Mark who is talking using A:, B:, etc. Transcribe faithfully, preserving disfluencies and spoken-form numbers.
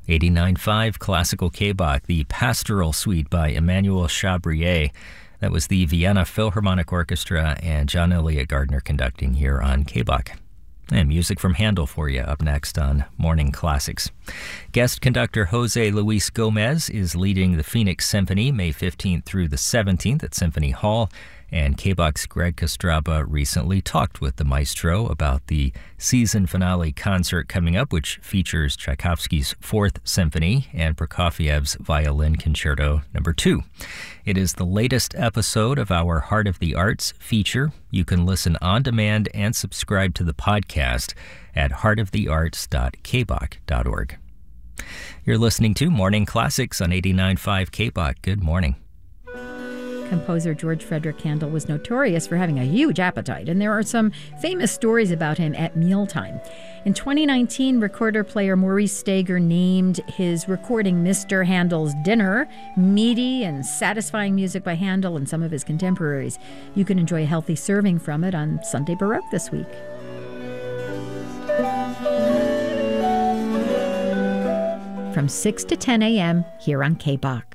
A: eighty-nine point five Classical K-Bach, the Pastoral Suite by Emmanuel Chabrier. That was the Vienna Philharmonic Orchestra and John Elliott Gardner conducting here on K-Bach. And music from Handel for you up next on Morning Classics. Guest conductor Jose Luis Gomez is leading the Phoenix Symphony May fifteenth through the seventeenth at Symphony Hall. And K-Bach's Greg Kostraba recently talked with the maestro about the season finale concert coming up, which features Tchaikovsky's Fourth Symphony and Prokofiev's Violin Concerto Number Two. It is the latest episode of our Heart of the Arts feature. You can listen on demand and subscribe to the podcast at heart of the arts dot k bach dot org. You're listening to Morning Classics on eighty-nine point five K-Bach. Good morning.
B: Composer George Frederick Handel was notorious for having a huge appetite, and there are some famous stories about him at mealtime. In twenty nineteen, recorder-player Maurice Stager named his recording Mister Handel's Dinner, meaty and satisfying music by Handel and some of his contemporaries. You can enjoy a healthy serving from it on Sunday Baroque this week. From six to ten a.m. here on K-Bach.